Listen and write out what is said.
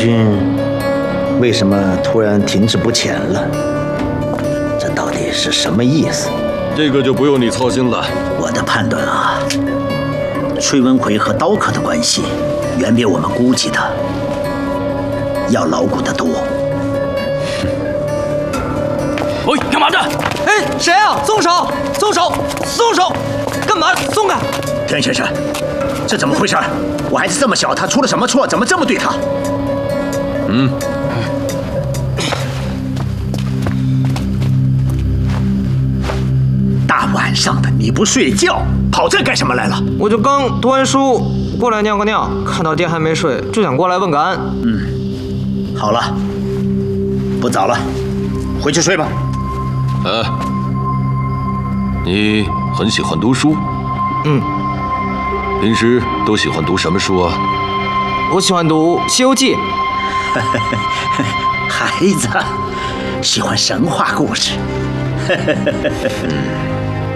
君为什么突然停滞不前了？这到底是什么意思？ 这个就不用你操心了。 我的判断啊，崔文奎和刀客的关系远比我们估计的要牢固得多。 喂，干嘛的？ 哎，谁啊？松手！松手！松手！干嘛？松开！ 田先生，这怎么回事？我孩子这么小，他出了什么错？怎么这么对他？大晚上的你不睡觉，跑这干什么来了？ 我就刚读完书过来尿个尿，看到爹还没睡，就想过来问个安。 好了，不早了，回去睡吧。 你很喜欢读书？平时都喜欢读什么书啊？ 我喜欢读《西游记》。 孩子喜欢神话故事。